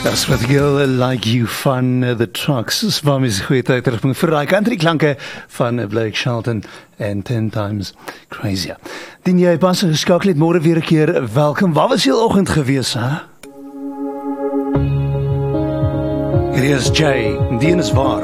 That's what girl like you van The Trucks. Dis waar mens goeie tyd terugbring vir daai country klanke van Blake Shelton en 10 Times Crazier. Dien jy pas geskakel het môre weer 'n keer welkom. Waar was jy oggend gewees, hè? Hier is Jay, die is waar.